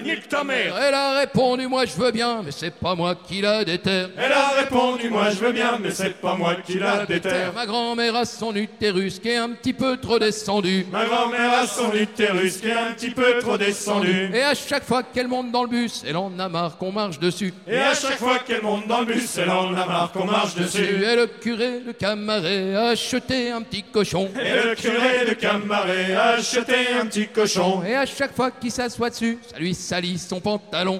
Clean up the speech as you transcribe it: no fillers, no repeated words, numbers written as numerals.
nique ta mère. Elle a répondu, moi je veux bien, mais c'est pas moi qui la déterre. Elle a répondu, moi je veux bien, mais c'est pas moi qui la déterre. Ma grand-mère a son utérus qui est un petit peu trop descendu. Ma grand-mère a son utérus qui est un petit peu trop descendu. Et à chaque fois qu'elle monte dans le bus, elle en a marre qu'on marche dessus. Et à chaque fois qu'elle monte dans le bus, elle en a marre qu'on marche dessus. Et le curé de Camaret a acheté un petit cochon. Et le curé de Camaret a acheté un petit cochon. Et à chaque fois qu'il s'assoit dessus, ça lui salit son pantalon.